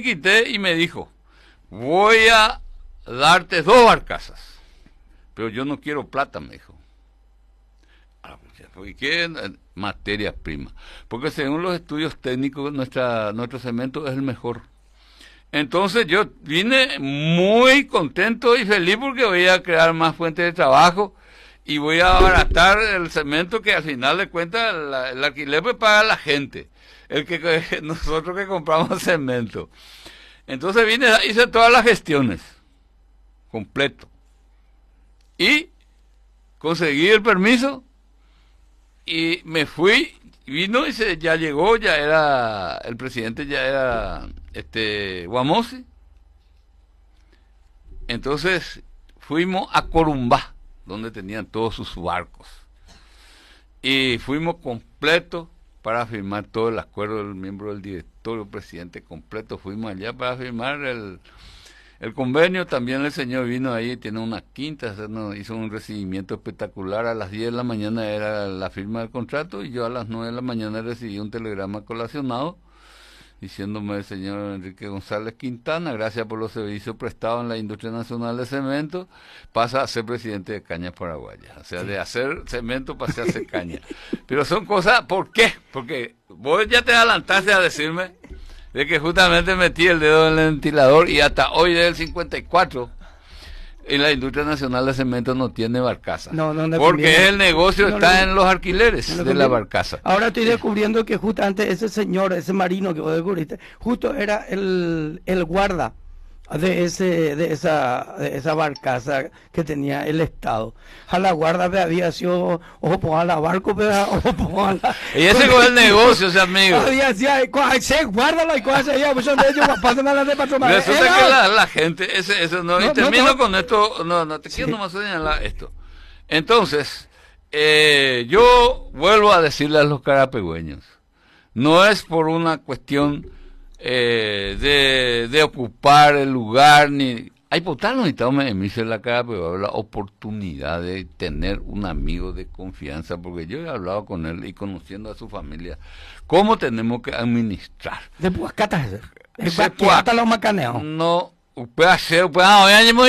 quité y me dijo, voy a darte 2 barcazas, pero yo no quiero plata, me dijo. ¿Y qué? Materias primas. Porque según los estudios técnicos, nuestro cemento es el mejor. Entonces yo vine muy contento y feliz porque voy a crear más fuentes de trabajo y voy a abaratar el cemento, que al final de cuentas el alquiler pues paga la gente, nosotros que compramos cemento. Entonces vine, hice todas las gestiones, completo, y conseguí el permiso y me fui. Vino y ya llegó, ya era, el presidente ya era Guamosi. Entonces fuimos a Corumbá, donde tenían todos sus barcos. Y fuimos completos para firmar todo el acuerdo del miembro del directorio, presidente completo. Fuimos allá para firmar el convenio. También el señor vino ahí, tiene una quinta, hizo un recibimiento espectacular. A las 10 de la mañana era la firma del contrato y yo a las 9 de la mañana recibí un telegrama colacionado diciéndome: el señor Enrique González Quintana, gracias por los servicios prestados en la industria nacional de cemento, pasa a ser presidente de Cañas Paraguayas. O sea, de hacer cemento pasé a hacer caña. Pero son cosas, ¿por qué? Porque vos ya te adelantaste a decirme de que justamente metí el dedo en el ventilador y hasta hoy del 54 en la industria nacional de cemento no tiene barcaza. No porque el negocio está en los alquileres de la barcaza. Ahora estoy descubriendo que justamente ese señor, ese marino que vos descubriste, justo era el guarda de esa barcaza que tenía el Estado. A la guarda había sido ojo a la barco, y ese con el negocio, ese amigo. Guárdalo y cosas allá, pues son de ellos, pasan a la de patrón. Resulta que la gente, eso no, y termino con esto, te quiero nomás señalar esto. Entonces, yo vuelvo a decirle a los carapegüeños, no es por una cuestión de ocupar el lugar, ni hay potanos necesitamos en la cara, pero la oportunidad de tener un amigo de confianza, porque yo he hablado con él y conociendo a su familia cómo tenemos que administrar. Después hasta los macaneos. No, puede hacer, hoy año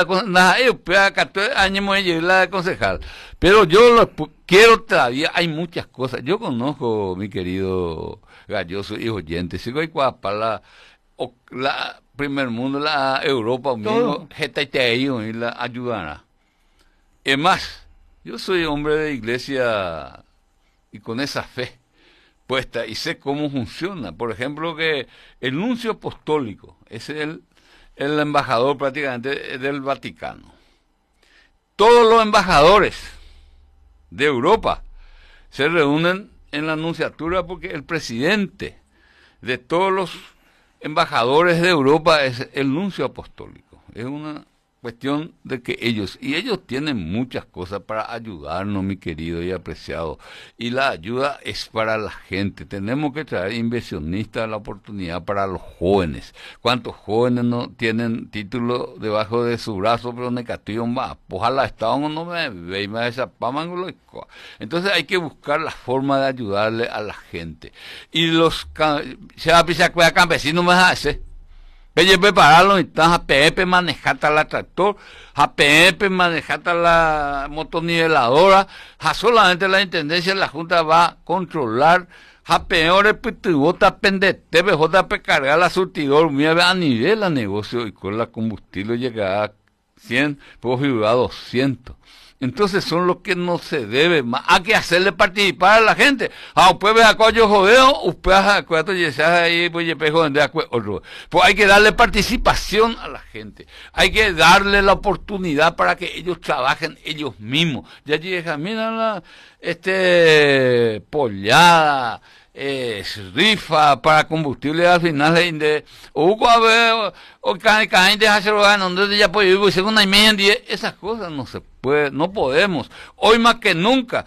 la concejal, pero yo lo quiero todavía, hay muchas cosas. Yo conozco, mi querido Galloso y oyentes, sigo ahí para la primer mundo, la Europa, mismo, y la ayudará. Es más, yo soy hombre de iglesia y con esa fe puesta y sé cómo funciona. Por ejemplo, que el nuncio apostólico es el embajador prácticamente del Vaticano. Todos los embajadores de Europa se reúnen en la nunciatura porque el presidente de todos los embajadores de Europa es el nuncio apostólico. Es una cuestión de que ellos tienen muchas cosas para ayudarnos, mi querido y apreciado, y la ayuda es para la gente. Tenemos que traer inversionistas a la oportunidad para los jóvenes. ¿Cuántos jóvenes no tienen título debajo de su brazo, pero negativo más? Ojalá Estado no me ve y me desapaman. Entonces hay que buscar la forma de ayudarle a la gente. Y se va a pisar campesinos más hace. Vaya prepararlo y estás a PEP manejata la tractor, a PEP manejata la motoniveladora, a solamente la intendencia de la Junta va a controlar, a peores pitibota pendete, bejota cargar la surtidor, mira a nivel de negocio y con la combustible llega a 100, puedo figurar a 200. Entonces son los que no se debe más. Hay que hacerle participar a la gente. Usted ve a coyo jodeo, usted a cuatro y ahí pues hay que darle participación a la gente. Hay que darle la oportunidad para que ellos trabajen ellos mismos. Ya llega, mira la pollada, rifa para combustible al final de esas cosas no se puede, no podemos. Hoy más que nunca,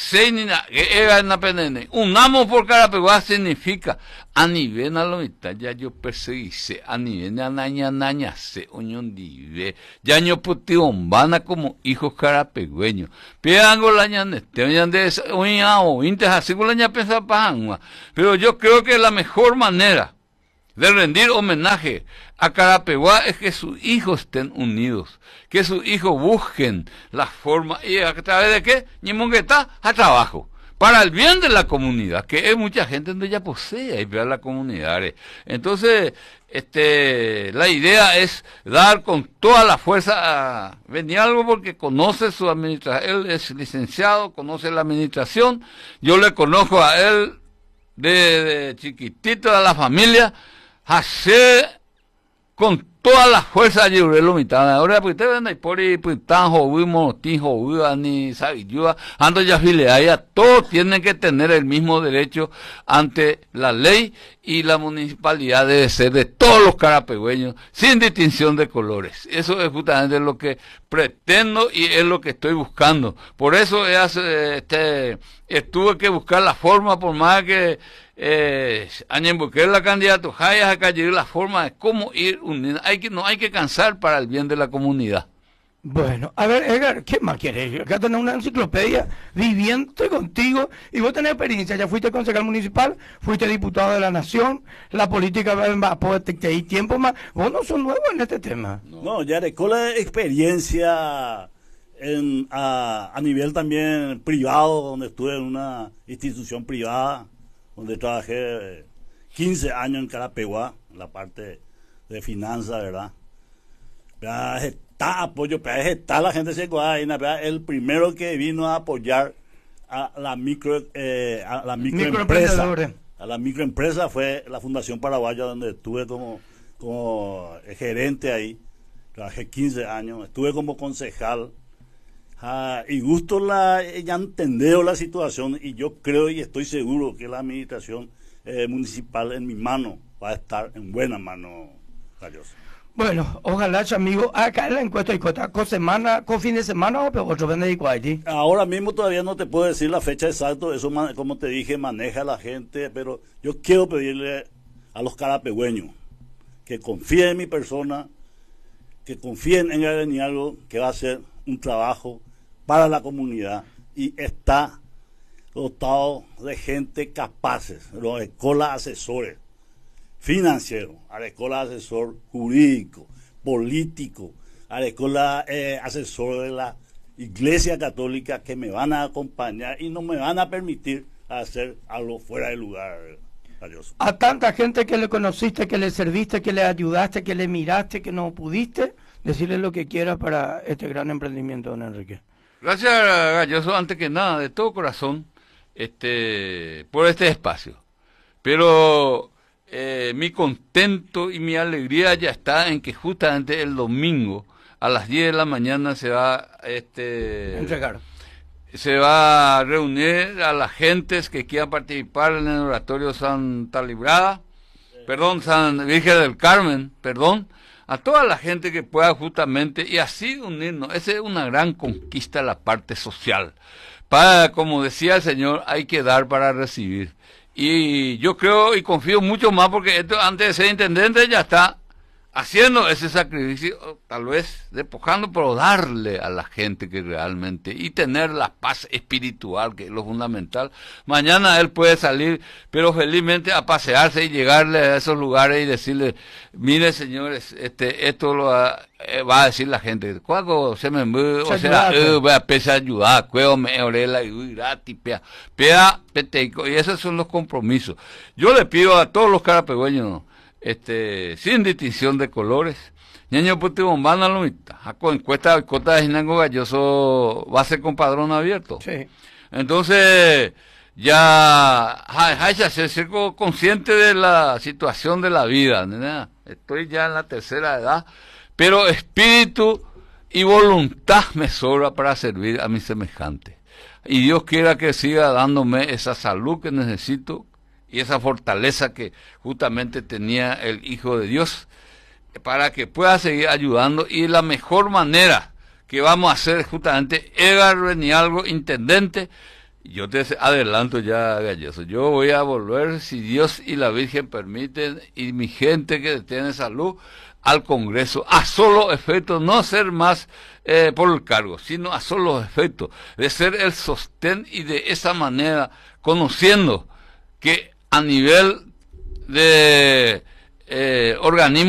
unamos por Carapeguá significa a nivel a la mitad ya yo perseguíse, a nivel de naña se unión dive, ya yo putiombana como hijos carapegüeños. Piango la ñanete, así con la ña pensar. Pero yo creo que la mejor manera de rendir homenaje a Carapeguá es que sus hijos estén unidos, que sus hijos busquen la forma, y a través de qué, Ñimonguetá, a trabajo, para el bien de la comunidad, que es mucha gente donde ya posee, y para la comunidad. Entonces, la idea es dar con toda la fuerza a Benialgo porque conoce su administración, él es licenciado, conoce la administración, yo le conozco a él de chiquitito de la familia, hacer con toda la fuerza de Urelo mitad. Ahora pues te ven ahí por ahí pues tan joven, monotín joven, ni sabillúa, ando ya fileaya, todos tienen que tener el mismo derecho ante la ley y la municipalidad debe ser de todos los carapegüeños, sin distinción de colores. Eso es justamente lo que pretendo y es lo que estoy buscando. Por eso tuve que buscar la forma, por más que porque la candidato Jaya acá la forma de cómo ir uniendo. No hay que cansar para el bien de la comunidad. Bueno, a ver, Edgar, ¿qué más quieres? Acá tenés una enciclopedia viviente contigo y vos tenés experiencia, ya fuiste concejal municipal, fuiste diputado de la Nación, la política va a poder tener tiempo más. Vos no sos nuevo en este tema. No, ya con la experiencia a nivel también privado, donde estuve en una institución privada, donde trabajé 15 años en Carapeguá, en la parte de finanzas, ¿verdad? Está apoyo, está la gente de Guay, el primero que vino a apoyar a la microempresa. A la microempresa fue la Fundación Paraguaya, donde estuve como gerente ahí. Trabajé 15 años, estuve como concejal. Y gusto ya entendido la situación y yo creo y estoy seguro que la administración municipal en mi mano va a estar en buena mano, Galloso. Bueno, ojalá, amigo, acá en la encuesta y con fin de semana o otro vendedicos. Ahora mismo todavía no te puedo decir la fecha exacta, eso como te dije maneja la gente, pero yo quiero pedirle a los carapegüeños que confíen en mi persona, que confíen en el Benialgo, que va a hacer un trabajo para la comunidad y está dotado de gente capaces, los escuelas asesores financieros, a la escuela asesor jurídico, político, a la escuela asesor de la Iglesia Católica que me van a acompañar y no me van a permitir hacer algo fuera de lugar. Adiós. A tanta gente que le conociste, que le serviste, que le ayudaste, que le miraste, que no pudiste, decirle lo que quieras para este gran emprendimiento, don Enrique. Gracias, Galloso, antes que nada, de todo corazón, por este espacio. Pero mi contento y mi alegría ya está en que justamente el domingo a las 10 de la mañana se va entregar. Se va a reunir a las gentes que quieran participar en el oratorio Santa Librada, San Virgen del Carmen, a toda la gente que pueda justamente y así unirnos. Esa es una gran conquista la parte social. Como decía el Señor, hay que dar para recibir. Y yo creo y confío mucho más porque esto antes de ser intendente ya está haciendo ese sacrificio, tal vez despojando, pero darle a la gente que realmente, y tener la paz espiritual, que es lo fundamental. Mañana él puede salir, pero felizmente a pasearse y llegarle a esos lugares y decirle, mire señores, esto lo va a decir la gente, cuando se me o sea, voy a empezar a ayudar, cueo me orela y gratis, y esos son los compromisos. Yo le pido a todos los carapegüeños, sin distinción de colores, ñaño puti bombana lo mitad, con encuesta de cota de Jinango Galloso va a ser con padrón abierto. Sí. Entonces, ya hay que ser consciente de la situación de la vida, ¿no? Estoy ya en la tercera edad, pero espíritu y voluntad me sobra para servir a mis semejantes. Y Dios quiera que siga dándome esa salud que necesito y esa fortaleza que justamente tenía el Hijo de Dios para que pueda seguir ayudando. Y la mejor manera que vamos a hacer justamente Edgar Benialgo, intendente. Yo te adelanto ya, Galloso, yo voy a volver, si Dios y la Virgen permiten, y mi gente que tiene salud, al Congreso, a solo efecto, no ser más por el cargo, sino a solo efecto de ser el sostén y de esa manera, conociendo que a nivel de organismos